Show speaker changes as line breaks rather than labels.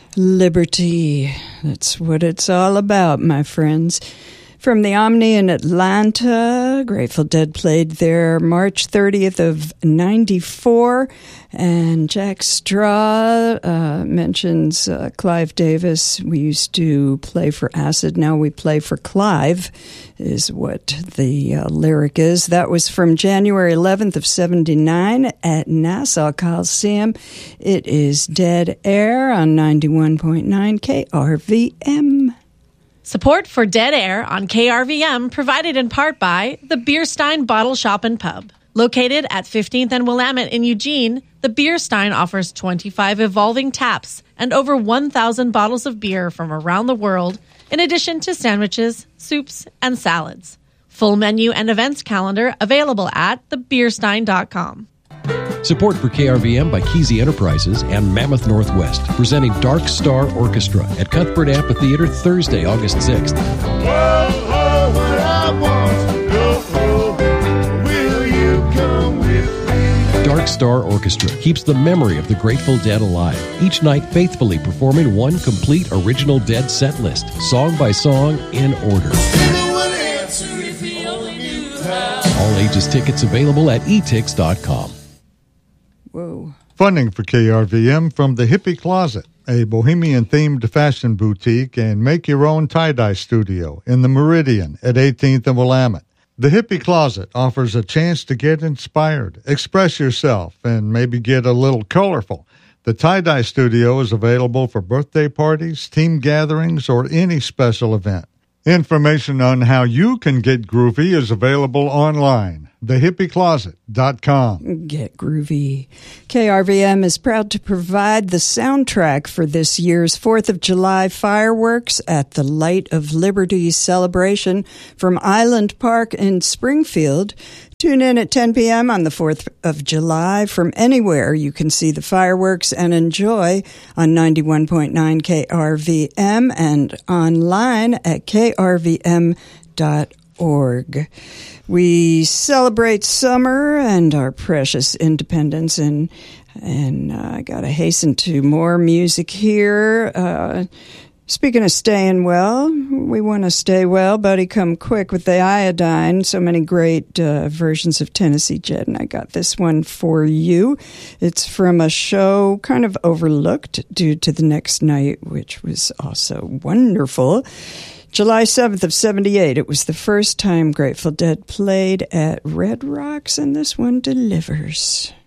Liberty. That's what it's all about, my friends. From the Omni in Atlanta, Grateful Dead played there March 30th of 94. And Jack Straw mentions Clive Davis. We used to play for Acid. Now we play for Clive, is what the lyric is. That was from January 11th of 79 at Nassau Coliseum. It is Dead Air on 91.9 KRVM.
Support for Dead Air on KRVM provided in part by the Bierstein Bottle Shop and Pub. Located at 15th and Willamette in Eugene, the Bierstein offers 25 evolving taps and over 1,000 bottles of beer from around the world, in addition to sandwiches, soups, and salads. Full menu and events calendar available at thebierstein.com.
Support for KRVM by Kesey Enterprises and Mammoth Northwest, presenting Dark Star Orchestra at Cuthbert Amphitheater Thursday, August 6th.
Whoa, what I want to go, will you come with me?
Dark Star Orchestra keeps the memory of the Grateful Dead alive, each night faithfully performing one complete original Dead set list, song by song, in order. All ages tickets available at etix.com.
Whoa.
Funding for KRVM from the Hippie Closet, a bohemian-themed fashion boutique and make-your-own tie-dye studio in the Meridian at 18th and Willamette. The Hippie Closet offers a chance to get inspired, express yourself, and maybe get a little colorful. The tie-dye studio is available for birthday parties, team gatherings, or any special event. Information on how you can get groovy is available online. TheHippieCloset.com.
Get groovy. KRVM is proud to provide the soundtrack for this year's 4th of July fireworks at the Light of Liberty celebration from Island Park in Springfield. Tune in at 10 p.m. on the 4th of July. From anywhere you can see the fireworks and enjoy on 91.9 KRVM and online at krvm.org. We celebrate summer and our precious independence, and I got to hasten to more music here. Speaking of staying well, we want to stay well. Buddy, come quick with the Iodine. So many great versions of Tennessee Jet, and I got this one for you. It's from a show kind of overlooked due to the next night, which was also wonderful. July 7th of 78, it was the first time Grateful Dead played at Red Rocks, and this one delivers.